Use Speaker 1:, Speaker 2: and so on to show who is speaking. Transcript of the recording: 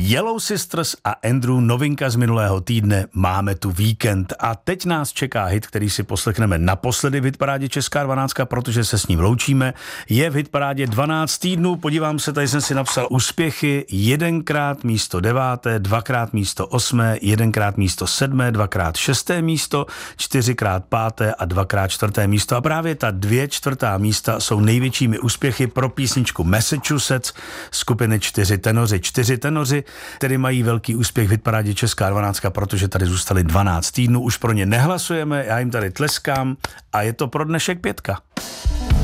Speaker 1: Yellow Sisters a Andrew, novinka z minulého týdne, máme tu víkend a teď nás čeká hit, který si poslechneme naposledy v hitparádě Česká 12, protože se s ním loučíme. Je v hitparádě 12 týdnů, podívám se, tady jsem si napsal úspěchy, 1krát místo 9, 2krát místo 8, 1krát místo 7, 2krát 6 místo, 4krát 5 a 2krát 4 místo a právě ta 2 čtvrtá místa jsou největšími úspěchy pro písničku Massachusetts skupiny 4 tenoři. 4 tenoři, který mají velký úspěch v hitparádě Česká 12, protože tady zůstali 12 týdnů, už pro ně nehlasujeme, já jim tady tleskám a je to pro dnešek 5.